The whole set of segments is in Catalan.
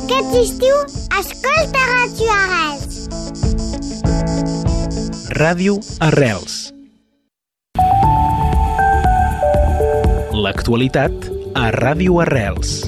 Aquest estiu, escolta Ràdio Arrels. Ràdio Arrels. L'actualitat a Ràdio Arrels.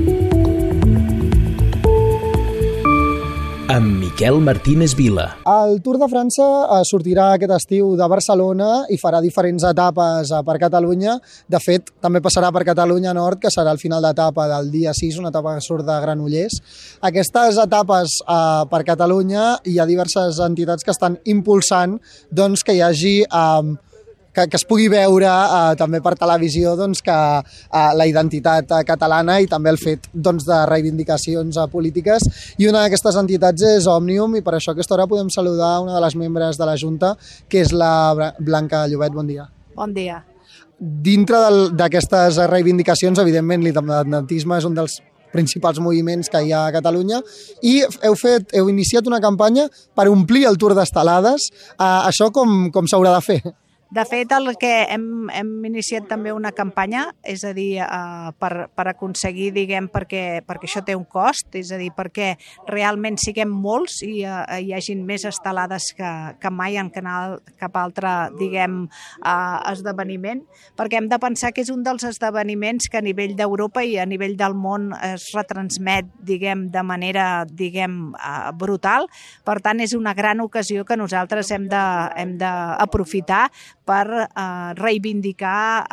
Amb Miquel Martínez Vila. El Tour de França sortirà aquest estiu de Barcelona i farà diferents etapes per Catalunya. De fet, també passarà per Catalunya Nord, que serà el final d'etapa del dia 6, una etapa que surt de Granollers. Aquestes etapes per Catalunya hi ha diverses entitats que estan impulsant que hi hagi... que es pugui veure també per televisió que la identitat catalana i també el fet de reivindicacions polítiques. I una d'aquestes entitats és Òmnium, i per això a aquesta hora podem saludar una de les membres de la Junta, que és la Blanca Llobet. Bon dia. Bon dia. Dintre d'aquestes reivindicacacions, evidentment, l'independentisme és un dels principals moviments que hi ha a Catalunya, i heu iniciat una campanya per omplir el Tour d'estelades. Això com s'haurà de fer? De fet, el que hem iniciat també una campanya, és a dir, per aconseguir, perquè això té un cost, és a dir, perquè realment siguem molts i hi hagin més estelades que mai en cap altre, esdeveniment, perquè hem de pensar que és un dels esdeveniments que a nivell d'Europa i a nivell del món es retransmet, de manera, brutal. Per tant, és una gran ocasió que nosaltres hem d'aprofitar per reivindicar,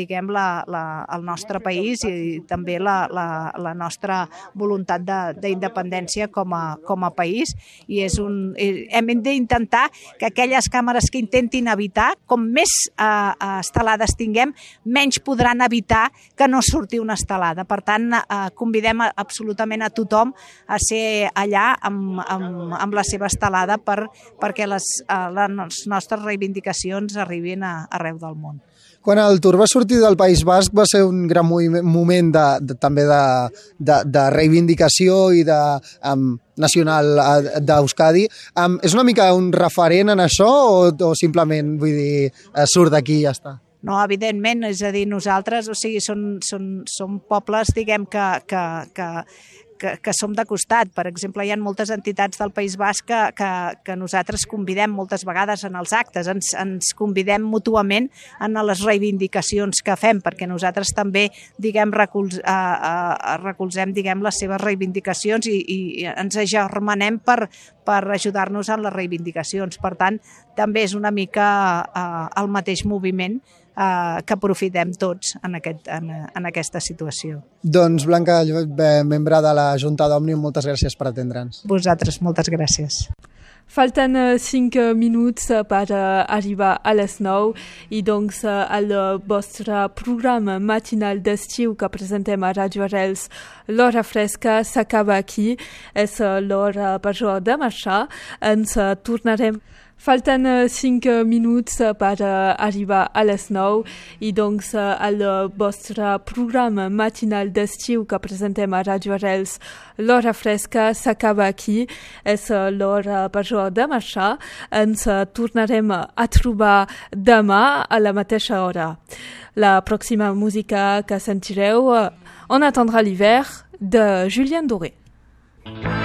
el nostre país i també la nostra voluntat d'independència com a país. I hem d'intentar que aquelles càmeres que intentin evitar, com més estelades tinguem, menys podran evitar que no surti una estelada. Per tant, convidem absolutament a tothom a ser allà amb la seva estelada perquè les nostres reivindicacions arribin arreu del món. Quan el Tour va sortir del País Basc va ser un gran moment també de reivindicació i nacional d'Euskadi. És una mica un referent en això o simplement, surt d'aquí i ja està? No, evidentment, és a dir, nosaltres, som pobles, que som de costat. Per exemple, hi ha moltes entitats del País Basc que nosaltres convidem moltes vegades en els actes, ens convidem mútuament en les reivindicacions que fem, perquè nosaltres també, recolzem, les seves reivindicacions i ens agermanem per ajudar-nos en les reivindicacions. Per tant, també és una mica el mateix moviment que aprofitem tots en aquesta situació. Doncs Blanca Llobet, membre de la Junta d'Òmnium, moltes gràcies per atendre'ns. Vosaltres, moltes gràcies. Falten 5 minuts per arribar a les 9 i doncs el vostre programa matinal d'estiu que presentem a Ràdio Arrels, l'hora fresca, s'acaba aquí. És l'hora per de marxar. Ens tornarem. Falten 5 minuts per arribar a les 9 i doncs el vostre programa matinal d'estiu que presentem a Ràdio Arrels, l'hora fresca, s'acaba aquí. És l'hora per de marxar. Ens tornarem a trobar demà a la mateixa hora. La pròxima música que sentireu, On attendra l'hiver, de Julien Doré.